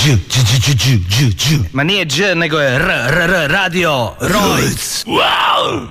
Ma nije dž, nego je r, radio Rojc. Wow!